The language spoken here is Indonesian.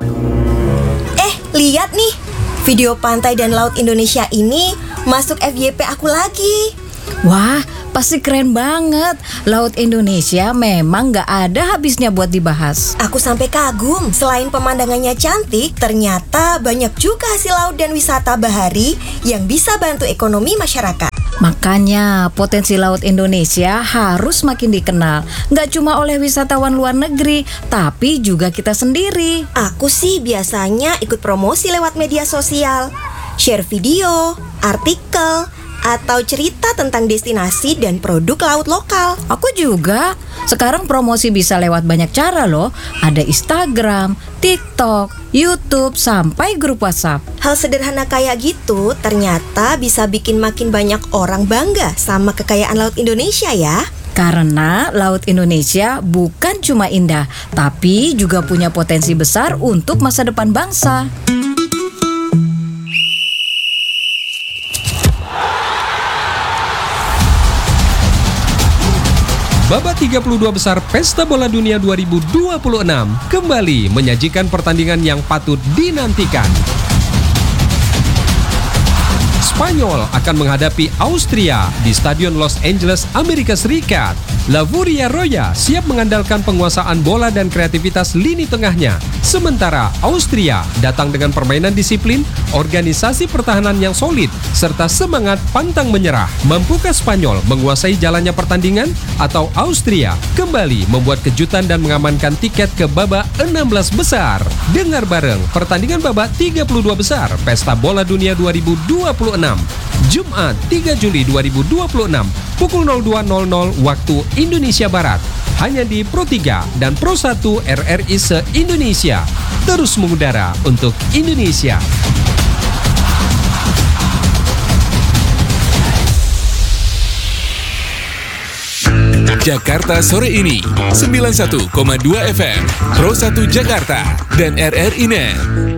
Lihat nih, video pantai dan laut Indonesia ini masuk FYP aku lagi. Wah, pasti keren banget. Laut Indonesia memang gak ada habisnya buat dibahas. Aku sampai kagum, selain pemandangannya cantik, ternyata banyak juga hasil laut dan wisata bahari yang bisa bantu ekonomi masyarakat. Makanya potensi laut Indonesia harus makin dikenal. Gak cuma oleh wisatawan luar negeri, tapi juga kita sendiri. Aku sih biasanya ikut promosi lewat media sosial, share video, artikel, atau cerita tentang destinasi dan produk laut lokal. Aku juga. Sekarang promosi bisa lewat banyak cara loh. Ada Instagram, TikTok, YouTube, sampai grup WhatsApp. Hal sederhana kayak gitu ternyata bisa bikin makin banyak orang bangga sama kekayaan laut Indonesia ya. Karena laut Indonesia bukan cuma indah, tapi juga punya potensi besar untuk masa depan bangsa. Babak 32 besar Pesta Bola Dunia 2026 kembali menyajikan pertandingan yang patut dinantikan. Spanyol akan menghadapi Austria di Stadion Los Angeles, Amerika Serikat. La Furia Roya siap mengandalkan penguasaan bola dan kreativitas lini tengahnya. Sementara Austria datang dengan permainan disiplin, organisasi pertahanan yang solid, serta semangat pantang menyerah. Mampukah Spanyol menguasai jalannya pertandingan? Atau Austria kembali membuat kejutan dan mengamankan tiket ke babak 16 besar? Dengar bareng pertandingan babak 32 besar Pesta Bola Dunia 2026. Jumat 3 Juli 2026 pukul 02.00 waktu Indonesia Barat. Hanya di Pro 3 dan Pro 1 RRI se-Indonesia. Terus mengudara untuk Indonesia. Jakarta sore ini 91,2 FM Pro 1 Jakarta dan RRI Net.